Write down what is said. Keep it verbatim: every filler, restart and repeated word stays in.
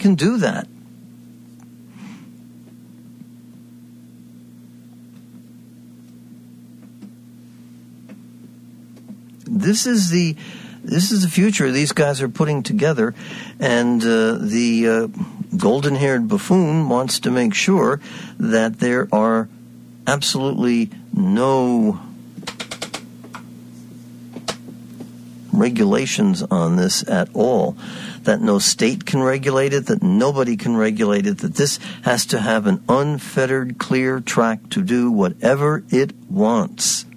can do that. This is the this is the future these guys are putting together, and uh, the uh, golden-haired buffoon wants to make sure that there are absolutely no regulations on this at all, that no state can regulate it, that nobody can regulate it, that this has to have an unfettered, clear track to do whatever it wants.